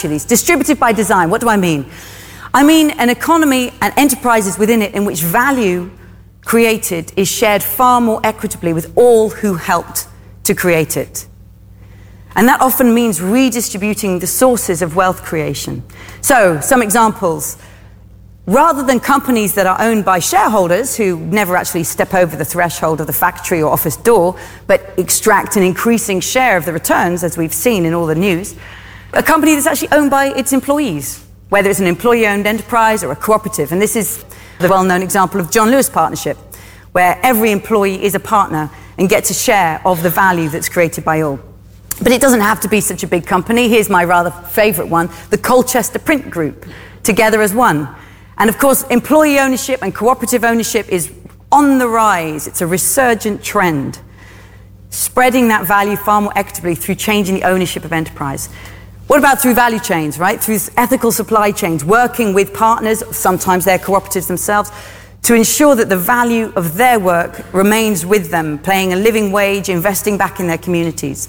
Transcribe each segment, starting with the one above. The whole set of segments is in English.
you these. Distributed by design, what do I mean? I mean an economy and enterprises within it in which value created is shared far more equitably with all who helped to create it. And that often means redistributing the sources of wealth creation. So, some examples. Rather than companies that are owned by shareholders who never actually step over the threshold of the factory or office door, but extract an increasing share of the returns, as we've seen in all the news, a company that's actually owned by its employees, whether it's an employee-owned enterprise or a cooperative. And this is the well-known example of John Lewis Partnership, where every employee is a partner and gets a share of the value that's created by all. But it doesn't have to be such a big company. Here's my rather favorite one, the Colchester Print Group, together as one. And of course, employee ownership and cooperative ownership is on the rise. It's a resurgent trend, spreading that value far more equitably through changing the ownership of enterprise. What about through value chains, right? Through ethical supply chains, working with partners, sometimes they're cooperatives themselves, to ensure that the value of their work remains with them, paying a living wage, investing back in their communities.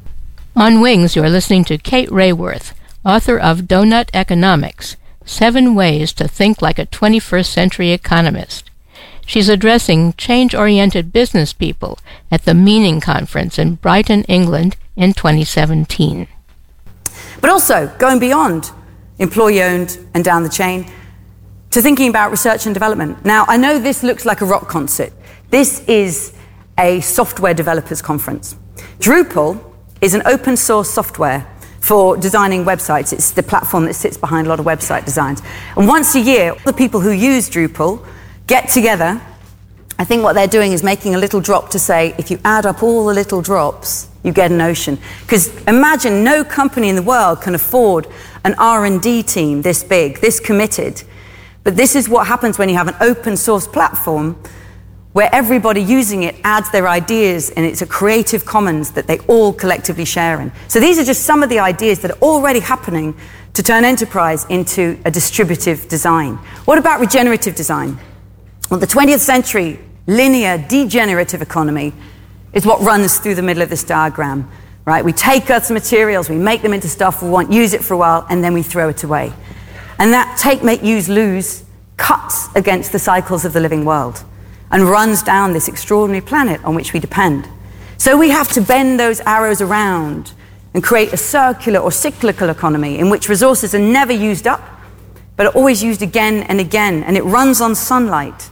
On Wings, you are listening to Kate Raworth, author of Doughnut Economics, 7 Ways to Think Like a 21st Century Economist. She's addressing change-oriented business people at the Meaning Conference in Brighton, England in 2017. But also, going beyond employee-owned and down the chain, to thinking about research and development. Now, I know this looks like a rock concert. This is a software developers conference. Drupal is an open source software for designing websites. It's the platform that sits behind a lot of website designs. And once a year, the people who use Drupal get together. I think what they're doing is making a little drop to say, if you add up all the little drops, you get an ocean. Because imagine no company in the world can afford an R&D team this big, this committed. But this is what happens when you have an open source platform where everybody using it adds their ideas, and it's a creative commons that they all collectively share in. So these are just some of the ideas that are already happening to turn enterprise into a distributive design. What about regenerative design? Well, the 20th century linear degenerative economy is what runs through the middle of this diagram, right? We take Earth's materials, we make them into stuff we want, use it for a while, and then we throw it away. And that take, make, use, lose cuts against the cycles of the living world and runs down this extraordinary planet on which we depend. So we have to bend those arrows around and create a circular or cyclical economy in which resources are never used up, but are always used again and again, and it runs on sunlight.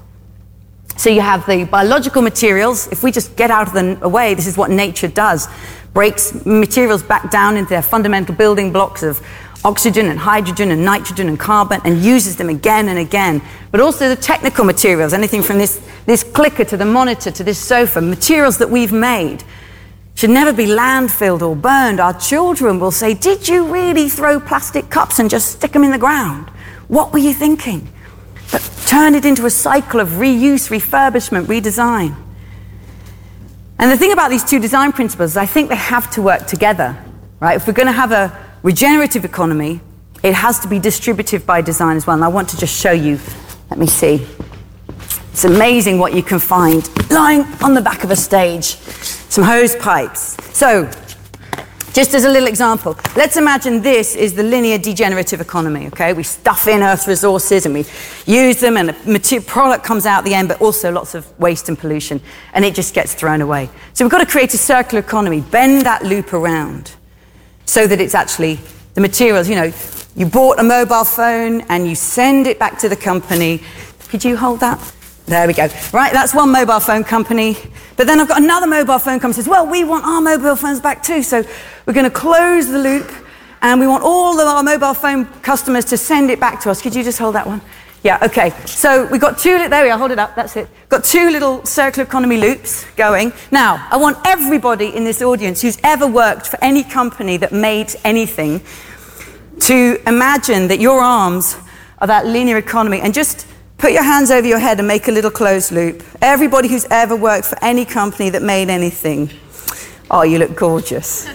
So you have the biological materials. If we just get out of the way, this is what nature does. Breaks materials back down into their fundamental building blocks of oxygen and hydrogen and nitrogen and carbon, and uses them again and again. But also the technical materials, anything from this clicker to the monitor to this sofa, materials that we've made should never be landfilled or burned. Our children will say, did you really throw plastic cups and just stick them in the ground? What were you thinking? But turn it into a cycle of reuse, refurbishment, redesign. And the thing about these two design principles is I think they have to work together, right? If we're going to have a regenerative economy, it has to be distributive by design as well. And I want to just show you, let me see. It's amazing what you can find lying on the back of a stage. Some hose pipes. So, just as a little example, let's imagine this is the linear degenerative economy, okay? We stuff in Earth's resources and we use them, and a product comes out at the end, but also lots of waste and pollution, and it just gets thrown away. So we've got to create a circular economy, bend that loop around so that it's actually the materials. You know, you bought a mobile phone and you send it back to the company. Could you hold that? There we go. Right, that's one mobile phone company. But then I've got another mobile phone company that says, well, we want our mobile phones back too. So we're going to close the loop, and we want all of our mobile phone customers to send it back to us. Could you just hold that one? Yeah, okay. So we've got there we are, hold it up, that's it. Got two little circular economy loops going. Now, I want everybody in this audience who's ever worked for any company that made anything to imagine that your arms are that linear economy, and just put your hands over your head and make a little closed loop. Everybody who's ever worked for any company that made anything. Oh, you look gorgeous.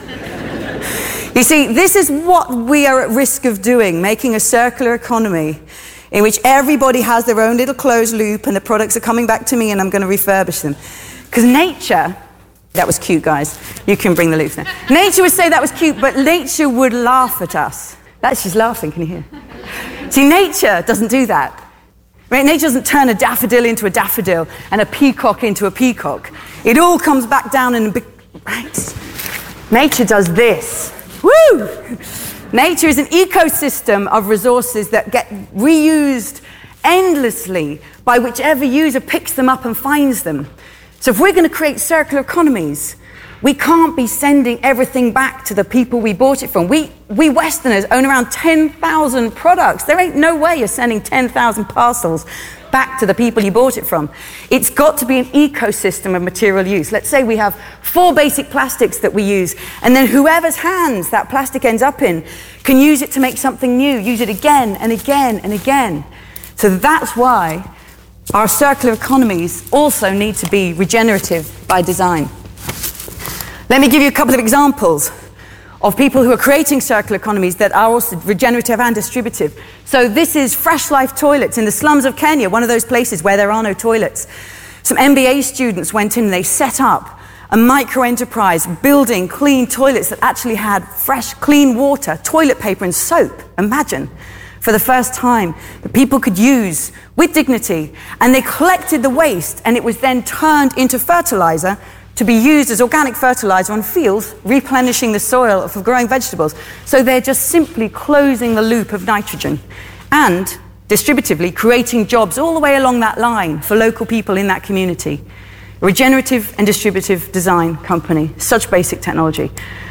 You see, this is what we are at risk of doing, making a circular economy in which everybody has their own little closed loop and the products are coming back to me and I'm going to refurbish them. Because nature, that was cute, guys. You can bring the loops now. Nature would say that was cute, but nature would laugh at us. She's laughing, can you hear? See, nature doesn't do that. Right? Nature doesn't turn a daffodil into a daffodil and a peacock into a peacock. It all comes back down in a big... Right? Nature does this. Woo! Nature is an ecosystem of resources that get reused endlessly by whichever user picks them up and finds them. So if we're going to create circular economies, we can't be sending everything back to the people we bought it from. We Westerners own around 10,000 products. There ain't no way you're sending 10,000 parcels back to the people you bought it from. It's got to be an ecosystem of material use. Let's say we have 4 basic plastics that we use, and then whoever's hands that plastic ends up in can use it to make something new, use it again and again and again. So that's why our circular economies also need to be regenerative by design. Let me give you a couple of examples of people who are creating circular economies that are also regenerative and distributive. So this is Fresh Life Toilets in the slums of Kenya, one of those places where there are no toilets. Some MBA students went in and they set up a micro-enterprise building clean toilets that actually had fresh, clean water, toilet paper and soap. Imagine, for the first time, that people could use with dignity. And they collected the waste and it was then turned into fertilizer to be used as organic fertilizer on fields, replenishing the soil for growing vegetables. So they're just simply closing the loop of nitrogen and distributively creating jobs all the way along that line for local people in that community. A regenerative and distributive design company, such basic technology.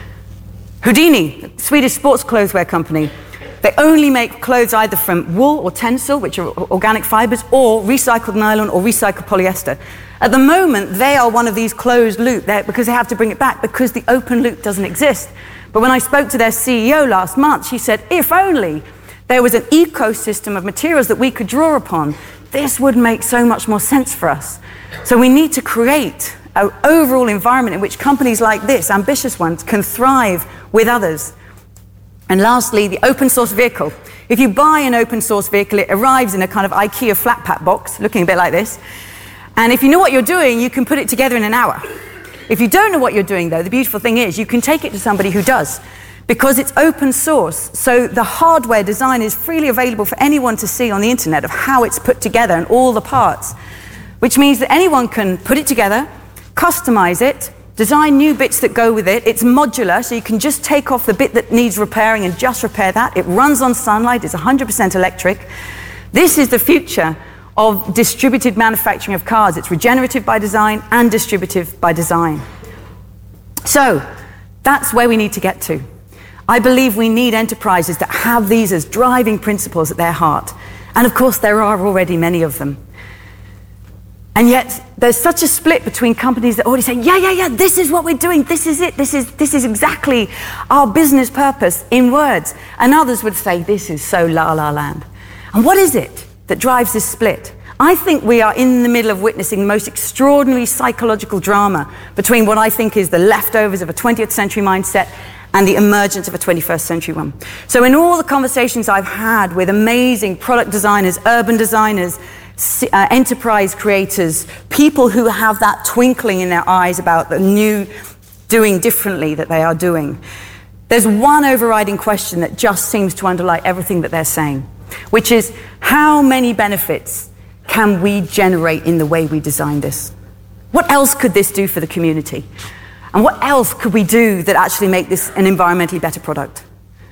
Houdini, Swedish sports clotheswear company. They only make clothes either from wool or tencel, which are organic fibers, or recycled nylon or recycled polyester. At the moment, they are one of these closed loop because they have to bring it back because the open loop doesn't exist. But when I spoke to their CEO last month, she said, if only there was an ecosystem of materials that we could draw upon, this would make so much more sense for us. So we need to create an overall environment in which companies like this, ambitious ones, can thrive with others. And lastly, the open source vehicle. If you buy an open source vehicle, it arrives in a kind of IKEA flat pack box, looking a bit like this. And if you know what you're doing, you can put it together in an hour. If you don't know what you're doing, though, the beautiful thing is you can take it to somebody who does, because it's open source. So the hardware design is freely available for anyone to see on the internet of how it's put together and all the parts, which means that anyone can put it together, customize it, design new bits that go with it. It's modular, so you can just take off the bit that needs repairing and just repair that. It runs on sunlight. It's 100% electric. This is the future of distributed manufacturing of cars. It's regenerative by design and distributive by design. So that's where we need to get to. I believe we need enterprises that have these as driving principles at their heart. And of course, there are already many of them. And yet, there's such a split between companies that already say, yeah, this is what we're doing, this is it, this is exactly our business purpose in words. And others would say, this is so la-la land. And what is it that drives this split? I think we are in the middle of witnessing the most extraordinary psychological drama between what I think is the leftovers of a 20th century mindset and the emergence of a 21st century one. So in all the conversations I've had with amazing product designers, urban designers, enterprise creators, people who have that twinkling in their eyes about the new doing differently that they are doing, there's one overriding question that just seems to underlie everything that they're saying, which is, how many benefits can we generate in the way we design this? What else could this do for the community? And what else could we do that actually make this an environmentally better product?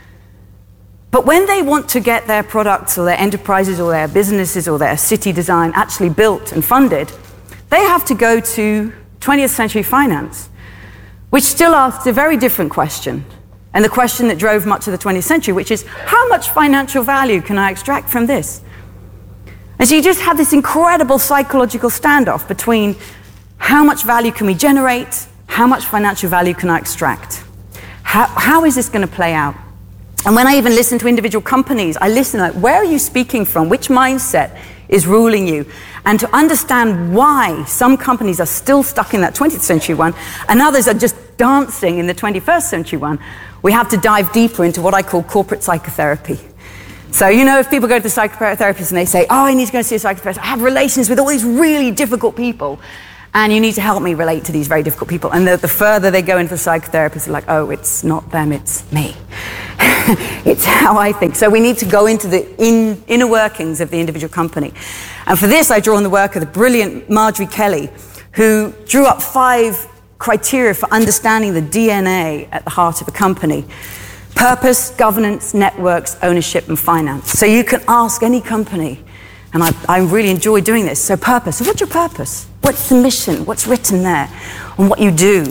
But when they want to get their products or their enterprises or their businesses or their city design actually built and funded, they have to go to 20th century finance, which still asks a very different question, and the question that drove much of the 20th century, which is, how much financial value can I extract from this? And so you just have this incredible psychological standoff between how much value can we generate, how much financial value can I extract? How is this going to play out? And when I even listen to individual companies, I listen like, where are you speaking from? Which mindset is ruling you? And to understand why some companies are still stuck in that 20th century one and others are just dancing in the 21st century one, we have to dive deeper into what I call corporate psychotherapy. So, you know, if people go to the psychotherapist and they say, I need to go see a psychotherapist, I have relations with all these really difficult people, and you need to help me relate to these very difficult people. And the further they go into the psychotherapist, they're like, oh, it's not them, it's me. It's how I think. So we need to go into the inner workings of the individual company. And for this, I draw on the work of the brilliant Marjorie Kelly, who drew up 5 criteria for understanding the DNA at the heart of a company: purpose, governance, networks, ownership, and finance. So you can ask any company, and I really enjoy doing this. So purpose. So what's your purpose? What's the mission? What's written there on what you do?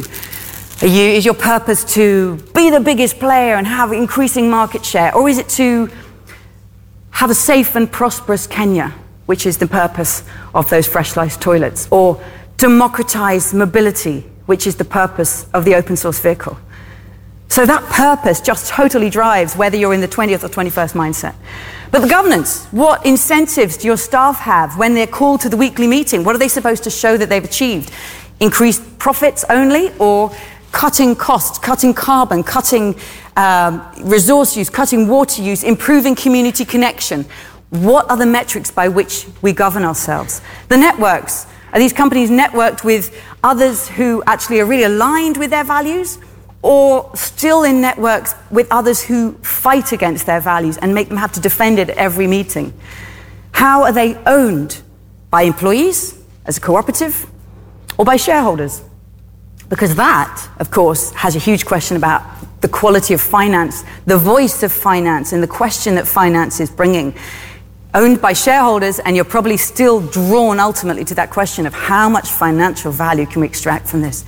Is your purpose to be the biggest player and have increasing market share? Or is it to have a safe and prosperous Kenya, which is the purpose of those Fresh Life toilets? Or democratize mobility, which is the purpose of the open source vehicle? So that purpose just totally drives whether you're in the 20th or 21st mindset. But the governance, what incentives do your staff have when they're called to the weekly meeting? What are they supposed to show that they've achieved? Increased profits only, or cutting costs, cutting carbon, cutting resource use, cutting water use, improving community connection? What are the metrics by which we govern ourselves? The networks. Are these companies networked with others who actually are really aligned with their values, or still in networks with others who fight against their values and make them have to defend it at every meeting? How are they owned? By employees, as a cooperative, or by shareholders? Because that, of course, has a huge question about the quality of finance, the voice of finance, and the question that finance is bringing. Owned by shareholders, and you're probably still drawn ultimately to that question of how much financial value can we extract from this?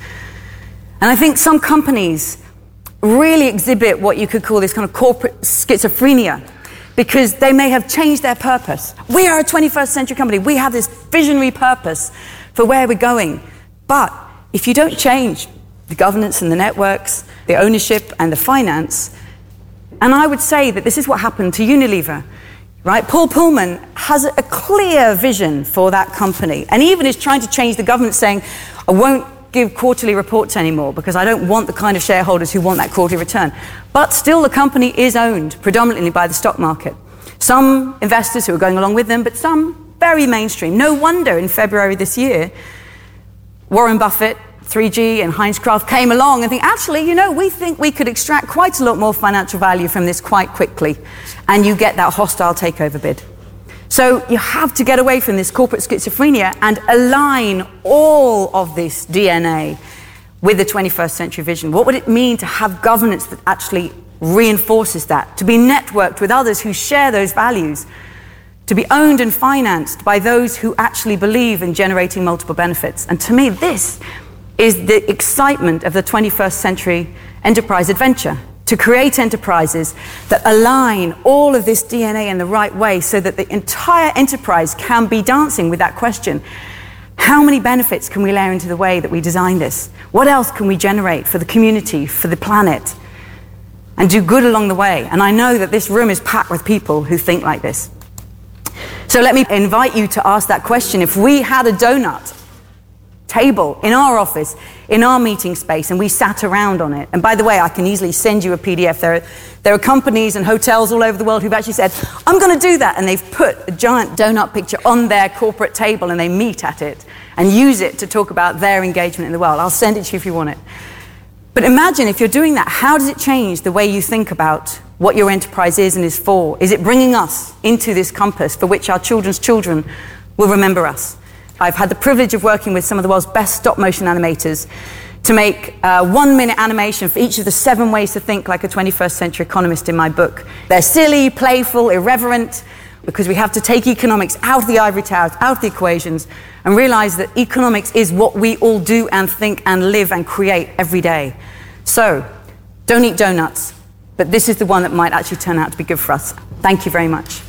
And I think some companies really exhibit what you could call this kind of corporate schizophrenia, because they may have changed their purpose. We are a 21st century company. We have this visionary purpose for where we're going. But if you don't change the governance and the networks, the ownership and the finance, and I would say that this is what happened to Unilever, right? Paul Pullman has a clear vision for that company, and even is trying to change the governance, saying, I won't give quarterly reports anymore because I don't want the kind of shareholders who want that quarterly return. But still the company is owned predominantly by the stock market. Some investors who are going along with them, but some very mainstream. No wonder in February this year, Warren Buffett, 3G and Heinz Kraft came along and think, actually, we think we could extract quite a lot more financial value from this quite quickly. And you get that hostile takeover bid. So you have to get away from this corporate schizophrenia and align all of this DNA with the 21st century vision. What would it mean to have governance that actually reinforces that? To be networked with others who share those values? To be owned and financed by those who actually believe in generating multiple benefits? And to me, this is the excitement of the 21st century enterprise adventure. To create enterprises that align all of this DNA in the right way so that the entire enterprise can be dancing with that question. How many benefits can we layer into the way that we design this? What else can we generate for the community, for the planet, and do good along the way? And I know that this room is packed with people who think like this. So let me invite you to ask that question. If we had a donut table in our office, in our meeting space, and we sat around on it. And by the way, I can easily send you a PDF. There are companies and hotels all over the world who've actually said, I'm going to do that. And they've put a giant donut picture on their corporate table and they meet at it and use it to talk about their engagement in the world. I'll send it to you if you want it. But imagine if you're doing that, how does it change the way you think about what your enterprise is and is for? Is it bringing us into this compass for which our children's children will remember us? I've had the privilege of working with some of the world's best stop-motion animators to make 1-minute animation for each of the 7 ways to think like a 21st century economist in my book. They're silly, playful, irreverent, because we have to take economics out of the ivory towers, out of the equations, and realize that economics is what we all do and think and live and create every day. So, don't eat donuts, but this is the one that might actually turn out to be good for us. Thank you very much.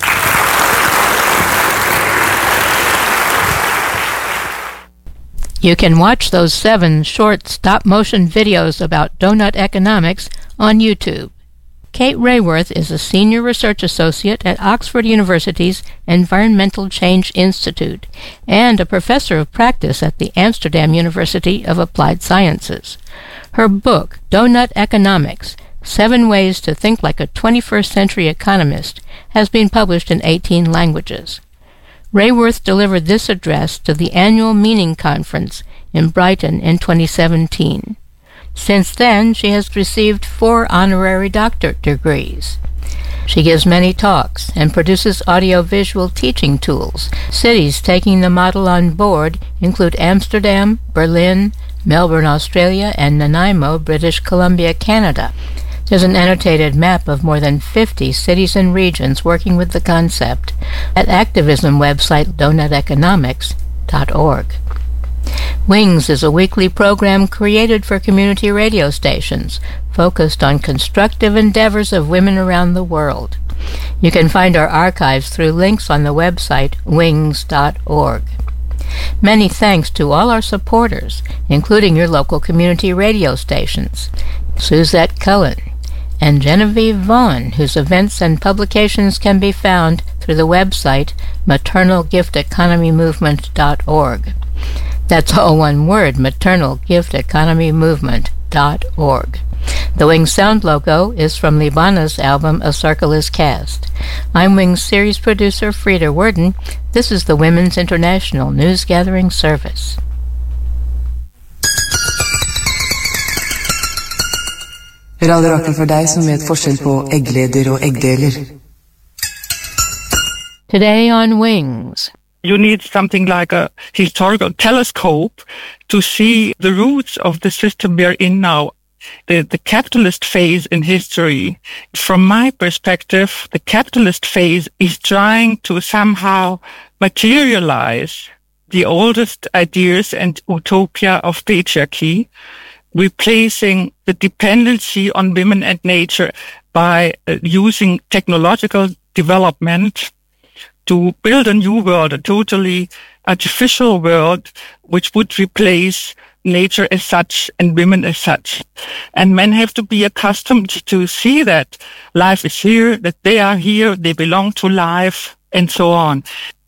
You can watch those 7 short stop-motion videos about donut economics on YouTube. Kate Raworth is a senior research associate at Oxford University's Environmental Change Institute and a professor of practice at the Amsterdam University of Applied Sciences. Her book, Donut Economics: 7 Ways to Think Like a 21st Century Economist, has been published in 18 languages. Raworth delivered this address to the annual Meaning Conference in Brighton in 2017. Since then, she has received 4 honorary doctorate degrees. She gives many talks and produces audio-visual teaching tools. Cities taking the model on board include Amsterdam, Berlin, Melbourne, Australia, and Nanaimo, British Columbia, Canada. There's an annotated map of more than 50 cities and regions working with the concept at activism website donuteconomics.org. Wings is a weekly program created for community radio stations, focused on constructive endeavors of women around the world. You can find our archives through links on the website wings.org. Many thanks to all our supporters, including your local community radio stations, Suzette Cullen, and Genevieve Vaughn, whose events and publications can be found through the website maternalgifteconomymovement.org. That's all one word, maternalgifteconomymovement.org. The Wings sound logo is from Libana's album A Circle is Cast. I'm Wings series producer Frida Worden. This is the Women's International News Gathering Service. Radio Rakel for deg som vet forskjell på eggleder og eggdeler. Today on Wings. You need something like a historical telescope to see the roots of the system we are in now, the capitalist phase in history. From my perspective, the capitalist phase is trying to somehow materialize the oldest ideas and utopia of patriarchy, replacing the dependency on women and nature by using technological development to build a new world, a totally artificial world, which would replace nature as such and women as such. And men have to be accustomed to see that life is here, that they are here, they belong to life, and so on.